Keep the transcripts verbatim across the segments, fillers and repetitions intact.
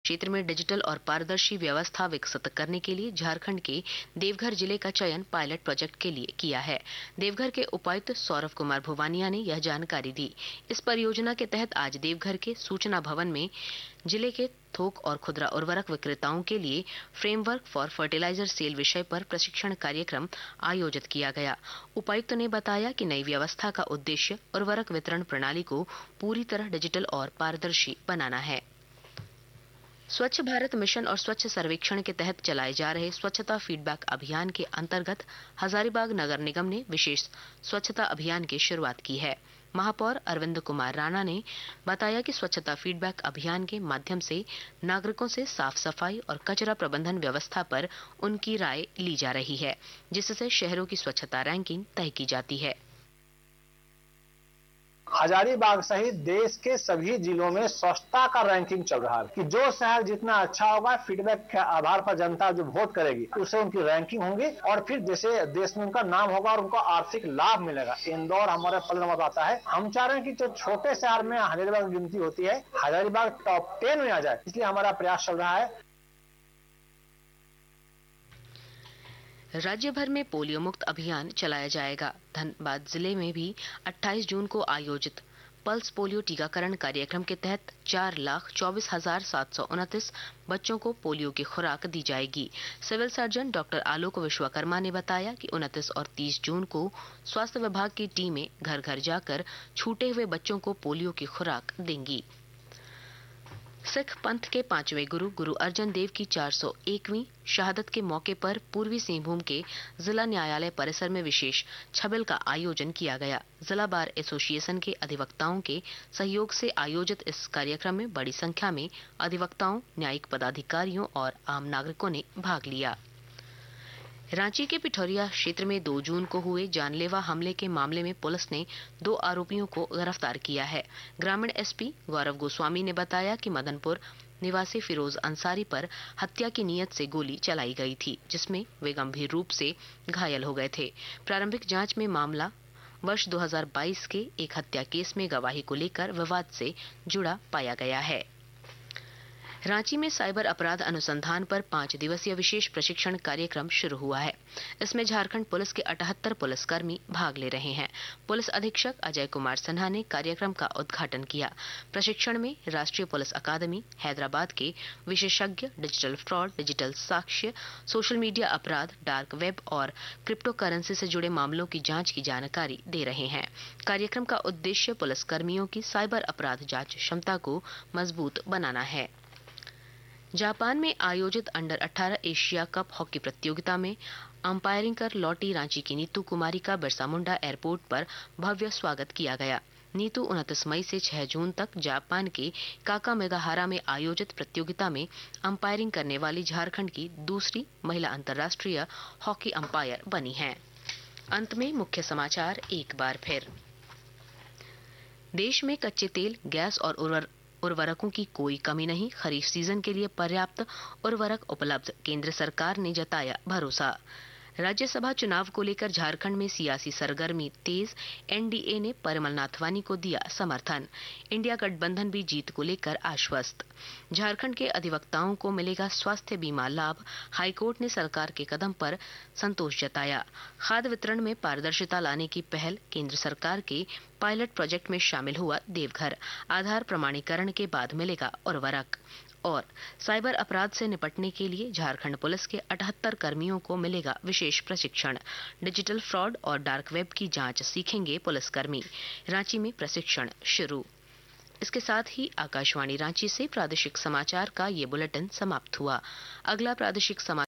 क्षेत्र में डिजिटल और पारदर्शी व्यवस्था विकसित करने के लिए झारखंड के देवघर जिले का चयन पायलट प्रोजेक्ट के लिए किया है। देवघर के उपायुक्त सौरभ कुमार भुवानिया ने यह जानकारी दी। इस परियोजना के तहत आज देवघर के सूचना भवन में जिले के थोक और खुदरा उर्वरक विक्रेताओं के लिए फ्रेमवर्क फॉर फर्टिलाइजर सेल विषय पर प्रशिक्षण कार्यक्रम आयोजित किया गया। उपायुक्त ने बताया कि नई व्यवस्था का उद्देश्य उर्वरक वितरण प्रणाली को पूरी तरह डिजिटल और पारदर्शी बनाना है। स्वच्छ भारत मिशन और स्वच्छ सर्वेक्षण के तहत चलाए जा रहे स्वच्छता फीडबैक अभियान के अंतर्गत हजारीबाग नगर निगम ने विशेष स्वच्छता अभियान की शुरुआत की है। महापौर अरविंद कुमार राणा ने बताया कि स्वच्छता फीडबैक अभियान के माध्यम से नागरिकों से साफ सफाई और कचरा प्रबंधन व्यवस्था पर उनकी राय ली जा रही है, जिससे शहरों की स्वच्छता रैंकिंग तय की जाती है। हजारीबाग सहित देश के सभी जिलों में स्वच्छता का रैंकिंग चल रहा है कि जो शहर जितना अच्छा होगा, फीडबैक के आधार पर जनता जो वोट करेगी उससे उनकी रैंकिंग होंगी और फिर जैसे देश में उनका नाम होगा और उनको आर्थिक लाभ मिलेगा। इंदौर हमारे पहले नंबर आता है। हम चाह रहे हैं कि जो छोटे शहर में हजारीबाग गिनती होती है, हजारीबाग टॉप टेन में आ जाए, इसलिए हमारा प्रयास चल रहा है। राज्य भर में पोलियो मुक्त अभियान चलाया जाएगा। धनबाद जिले में भी अट्ठाईस जून को आयोजित पल्स पोलियो टीकाकरण कार्यक्रम के तहत चार लाख चौबीस हजार सात सौ उनतीस बच्चों को पोलियो की खुराक दी जाएगी। सिविल सर्जन डॉक्टर आलोक विश्वकर्मा ने बताया कि उनतीस और तीस जून को स्वास्थ्य विभाग की टीमें घर घर जाकर छूटे हुए बच्चों को पोलियो की खुराक देंगी। सिख पंथ के पांचवें गुरु गुरु अर्जन देव की चार सौ एकवीं शहादत के मौके पर पूर्वी सिंहभूम के जिला न्यायालय परिसर में विशेष छबिल का आयोजन किया गया। जिला बार एसोसिएशन के अधिवक्ताओं के सहयोग से आयोजित इस कार्यक्रम में बड़ी संख्या में अधिवक्ताओं, न्यायिक पदाधिकारियों और आम नागरिकों ने भाग लिया। रांची के पिठौरिया क्षेत्र में दो जून को हुए जानलेवा हमले के मामले में पुलिस ने दो आरोपियों को गिरफ्तार किया है। ग्रामीण एसपी गौरव गोस्वामी ने बताया कि मदनपुर निवासी फिरोज अंसारी पर हत्या की नीयत से गोली चलाई गई थी, जिसमें वे गंभीर रूप से घायल हो गए थे। प्रारंभिक जांच में मामला वर्ष दो हज़ार बाईस के एक हत्या केस में गवाही को लेकर विवाद से जुड़ा पाया गया है। रांची में साइबर अपराध अनुसंधान पर पांच दिवसीय विशेष प्रशिक्षण कार्यक्रम शुरू हुआ है। इसमें झारखंड पुलिस के अठहत्तर पुलिसकर्मी भाग ले रहे हैं। पुलिस अधीक्षक अजय कुमार सिन्हा ने कार्यक्रम का उद्घाटन किया। प्रशिक्षण में राष्ट्रीय पुलिस अकादमी हैदराबाद के विशेषज्ञ डिजिटल फ्रॉड, डिजिटल साक्ष्य, सोशल मीडिया अपराध, डार्क वेब और क्रिप्टो करेंसी से जुड़े मामलों की जांच की जानकारी दे रहे हैं। कार्यक्रम का उद्देश्य पुलिसकर्मियों की साइबर अपराध जांच क्षमता को मजबूत बनाना है। जापान में आयोजित अंडर अठारह एशिया कप हॉकी प्रतियोगिता में अंपायरिंग कर लौटी रांची की नीतू कुमारी का बिरसा मुंडा एयरपोर्ट पर भव्य स्वागत किया गया। नीतू उनतीस मई से छह जून तक जापान के काकामेगाहारा में आयोजित प्रतियोगिता में अंपायरिंग करने वाली झारखंड की दूसरी महिला अंतर्राष्ट्रीय हॉकी अंपायर बनी हैं। अंत में मुख्य समाचार एक बार फिर। देश में कच्चे तेल, गैस और उर्वर उर्वरकों की कोई कमी नहीं। खरीफ सीजन के लिए पर्याप्त उर्वरक उपलब्ध, केंद्र सरकार ने जताया भरोसा। राज्यसभा चुनाव को लेकर झारखंड में सियासी सरगर्मी तेज, एनडीए ने परिमल नाथवानी को दिया समर्थन। इंडिया गठबंधन भी जीत को लेकर आश्वस्त। झारखंड के अधिवक्ताओं को मिलेगा स्वास्थ्य बीमा लाभ, हाईकोर्ट ने सरकार के कदम पर संतोष जताया। खाद्य वितरण में पारदर्शिता लाने की पहल, केंद्र सरकार के पायलट प्रोजेक्ट में शामिल हुआ देवघर। आधार प्रमाणीकरण के बाद मिलेगा उर्वरक। और साइबर अपराध से निपटने के लिए झारखंड पुलिस के अठहत्तर कर्मियों को मिलेगा विशेष प्रशिक्षण। डिजिटल फ्रॉड और डार्क वेब की जांच सीखेंगे पुलिसकर्मी। रांची में प्रशिक्षण शुरू। इसके साथ ही आकाशवाणी रांची से प्रादेशिक समाचार का ये बुलेटिन समाप्त हुआ। अगला प्रादेशिक समाचार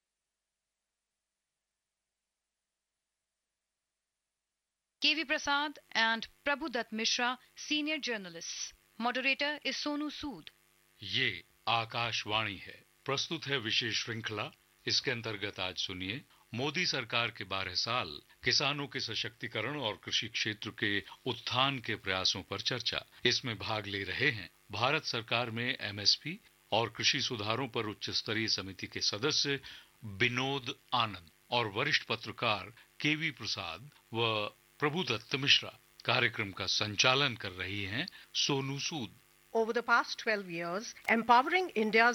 K V Prasad and Prabhudat Mishra, senior journalists. Moderator is Sonu Sood. ये आकाशवाणी है। प्रस्तुत है विशेष श्रृंखला। इसके अंतर्गत आज सुनिए मोदी सरकार के बारह साल, किसानों के सशक्तिकरण और कृषि क्षेत्र के उत्थान के प्रयासों पर चर्चा। इसमें भाग ले रहे हैं भारत सरकार में एमएसपी और कृषि सुधारों पर उच्च स्तरीय समिति के सदस्य विनोद आनंद और वरिष्ठ पत्रकार केवी प्रसाद व प्रभुदत्त मिश्रा। कार्यक्रम का संचालन कर रही हैं Sonu Sood. Over the past twelve years, empowering India's